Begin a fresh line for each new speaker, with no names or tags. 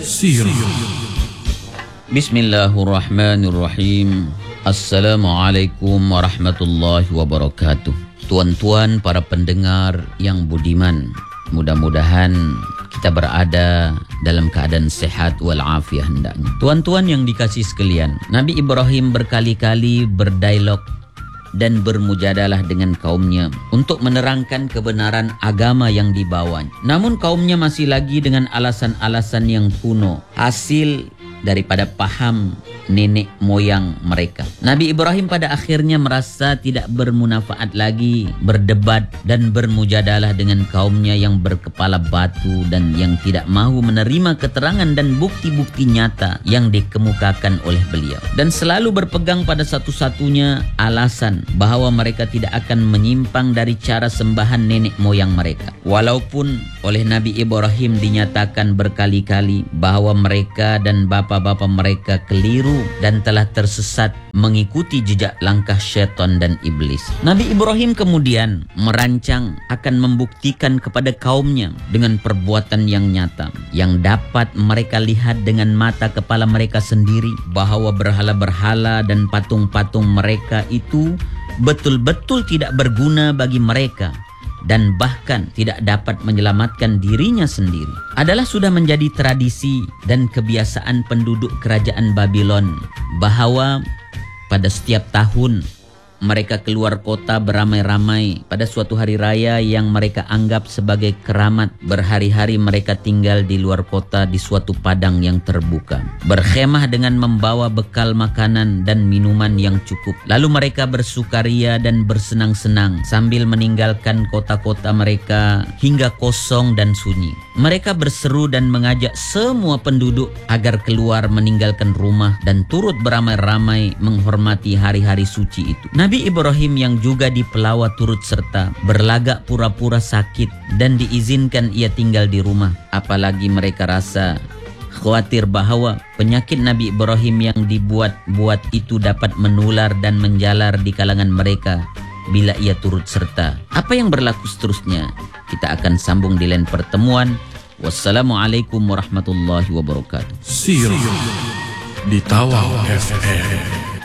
Sirah.
Bismillahirrahmanirrahim. Assalamualaikum warahmatullahi wabarakatuh. Tuan-tuan para pendengar yang budiman, mudah-mudahan kita berada dalam keadaan sehat walafiat hendaknya. Tuan-tuan yang dikasih sekalian, Nabi Ibrahim berkali-kali berdialog dan bermujadalah dengan kaumnya untuk menerangkan kebenaran agama yang dibawanya. Namun kaumnya masih lagi dengan alasan-alasan yang kuno, hasil daripada paham nenek moyang mereka. Nabi Ibrahim pada akhirnya merasa tidak bermanfaat lagi berdebat dan bermujadalah dengan kaumnya yang berkepala batu dan yang tidak mahu menerima keterangan dan bukti-bukti nyata yang dikemukakan oleh beliau. Dan selalu berpegang pada satu-satunya alasan bahwa mereka tidak akan menyimpang dari cara sembahan nenek moyang mereka. Walaupun oleh Nabi Ibrahim dinyatakan berkali-kali bahwa mereka dan bapak-bapak mereka keliru dan telah tersesat mengikuti jejak langkah syaitan dan iblis. Nabi Ibrahim kemudian merancang akan membuktikan kepada kaumnya dengan perbuatan yang nyata yang dapat mereka lihat dengan mata kepala mereka sendiri bahwa berhala-berhala dan patung-patung mereka itu betul-betul tidak berguna bagi mereka dan bahkan tidak dapat menyelamatkan dirinya sendiri. Adalah sudah menjadi tradisi dan kebiasaan penduduk kerajaan Babylon bahwa pada setiap tahun mereka keluar kota beramai-ramai pada suatu hari raya yang mereka anggap sebagai keramat. Berhari-hari mereka tinggal di luar kota di suatu padang yang terbuka, berkhemah dengan membawa bekal makanan dan minuman yang cukup. Lalu mereka bersukaria dan bersenang-senang sambil meninggalkan kota-kota mereka hingga kosong dan sunyi. Mereka berseru dan mengajak semua penduduk agar keluar meninggalkan rumah dan turut beramai-ramai menghormati hari-hari suci itu. Nabi Ibrahim yang juga dipelawa turut serta, berlagak pura-pura sakit dan diizinkan ia tinggal di rumah. Apalagi mereka rasa khawatir bahwa penyakit Nabi Ibrahim yang dibuat-buat itu dapat menular dan menjalar di kalangan mereka bila ia turut serta. Apa yang berlaku seterusnya? Kita akan sambung di lain pertemuan. Wassalamualaikum warahmatullahi wabarakatuh.
Sirah di Tawau FM.